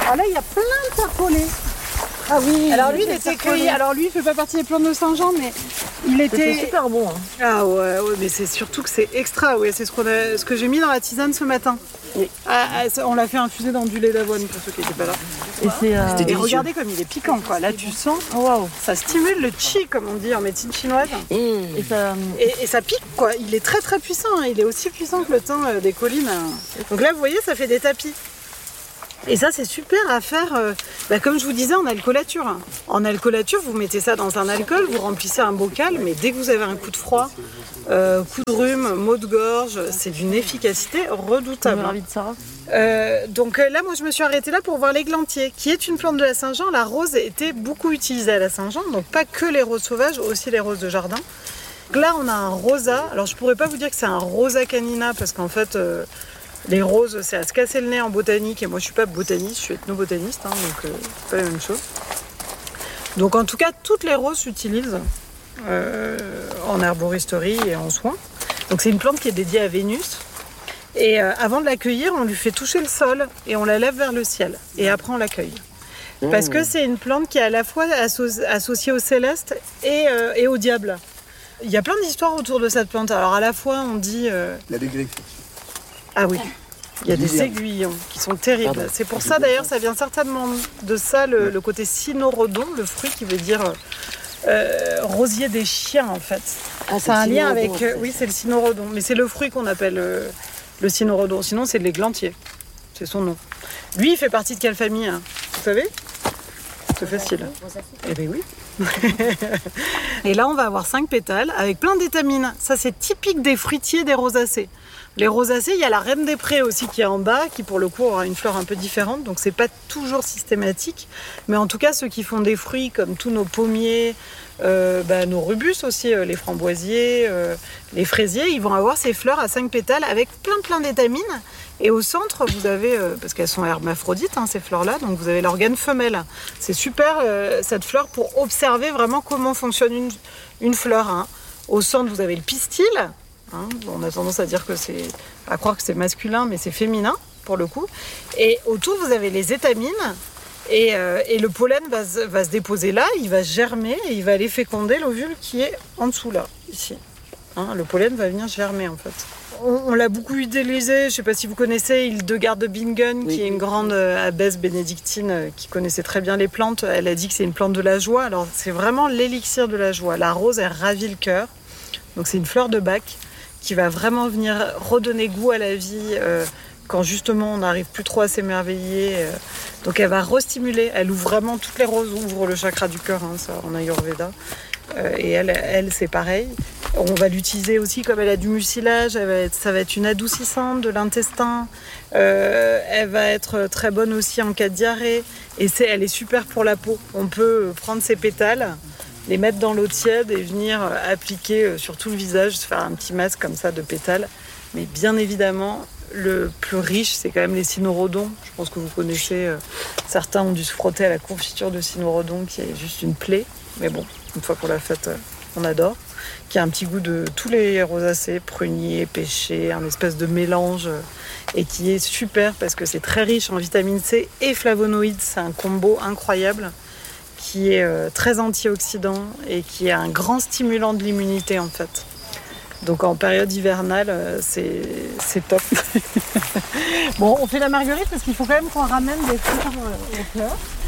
Alors là, il y a plein de serpolets. Ah oui. Alors lui, il était cueilli. Alors lui, il fait pas partie des plantes de Saint-Jean, mais il était super bon. Hein. Ah ouais, mais c'est surtout que c'est extra. Ouais, c'est ce que j'ai mis dans la tisane ce matin. Oui. On l'a fait infuser dans du lait d'avoine pour ceux qui n'étaient pas là. Et Et regardez comme il est piquant, quoi. Là, tu sens. Oh, wow. Ça stimule le qi, comme on dit en médecine chinoise. Et ça pique, quoi. Il est très très puissant. Hein. Il est aussi puissant que le thym des collines. Donc là, vous voyez, ça fait des tapis. Et ça, c'est super à faire, comme je vous disais, en alcoolature. En alcoolature, vous mettez ça dans un alcool, vous remplissez un bocal, mais dès que vous avez un coup de froid, coup de rhume, maux de gorge, c'est d'une efficacité redoutable. Donc là, moi, je me suis arrêtée là pour voir l'églantier, qui est une plante de la Saint-Jean. La rose était beaucoup utilisée à la Saint-Jean, donc pas que les roses sauvages, aussi les roses de jardin. Donc là, on a un rosa. Alors, je pourrais pas vous dire que c'est un rosa canina, parce qu'en fait... les roses, c'est à se casser le nez en botanique, et moi je suis pas botaniste, je suis ethnobotaniste, hein, donc c'est pas la même chose. Donc en tout cas, toutes les roses s'utilisent en herboristerie et en soins. Donc c'est une plante qui est dédiée à Vénus. Et avant de l'accueillir, on lui fait toucher le sol et on la lève vers le ciel. Et après on l'accueille. Parce que c'est une plante qui est à la fois associée au céleste et au diable. Il y a plein d'histoires autour de cette plante. Alors à la fois on dit... Il y a des griffes. Ah oui, il y a des aiguillons qui sont terribles. Pardon. C'est pour ça d'ailleurs, ça vient certainement de ça, le côté cynorhodon, le fruit qui veut dire rosier des chiens en fait. Ah, c'est un lien avec... oui, c'est le cynorhodon, mais c'est le fruit qu'on appelle le cynorhodon. Sinon, c'est de l'églantier, c'est son nom. Lui, il fait partie de quelle famille, hein, vous savez? C'est facile. Eh bien oui. Et là, on va avoir 5 pétales avec plein d'étamines. Ça, c'est typique des fruitiers des rosacées. Les rosacées, il y a la reine des prés aussi qui est en bas, qui pour le coup aura une fleur un peu différente, donc c'est pas toujours systématique. Mais en tout cas, ceux qui font des fruits comme tous nos pommiers, nos rubus aussi, les framboisiers, les fraisiers, ils vont avoir ces fleurs à 5 pétales avec plein d'étamines. Et au centre, vous avez, parce qu'elles sont hermaphrodites, hein, ces fleurs-là, donc vous avez l'organe femelle. C'est super cette fleur pour observer vraiment comment fonctionne une fleur. Hein. Au centre, vous avez le pistil. Hein, on a tendance à croire que c'est masculin, mais c'est féminin pour le coup. Et autour, vous avez les étamines. Et le pollen va se déposer là, il va germer et il va aller féconder l'ovule qui est en dessous là, ici. Hein, le pollen va venir germer en fait. On l'a beaucoup utilisé, je ne sais pas si vous connaissez Hildegarde de Bingen, qui est une grande abbesse bénédictine qui connaissait très bien les plantes. Elle a dit que c'est une plante de la joie. Alors c'est vraiment l'élixir de la joie. La rose, elle ravit le cœur. Donc c'est une fleur de bac qui va vraiment venir redonner goût à la vie quand justement on n'arrive plus trop à s'émerveiller. Donc elle va restimuler, elle ouvre vraiment, toutes les roses ouvrent le chakra du cœur, hein, ça, en Ayurveda. Et elle, c'est pareil. On va l'utiliser aussi comme elle a du mucilage, ça va être une adoucissante de l'intestin. Elle va être très bonne aussi en cas de diarrhée. Et elle est super pour la peau. On peut prendre ses pétales, les mettre dans l'eau tiède et venir appliquer sur tout le visage, se faire un petit masque comme ça de pétales. Mais bien évidemment, le plus riche, c'est quand même les cynorhodons. Je pense que vous connaissez, certains ont dû se frotter à la confiture de cynorhodon qui est juste une plaie. Mais bon, une fois qu'on l'a faite, on adore. Qui a un petit goût de tous les rosacées, prunier, pêcher, un espèce de mélange et qui est super parce que c'est très riche en vitamine C et flavonoïdes. C'est un combo incroyable qui est très antioxydant et qui est un grand stimulant de l'immunité en fait. Donc en période hivernale, c'est top. Bon, on fait la marguerite parce qu'il faut quand même qu'on ramène des fleurs aux fleurs.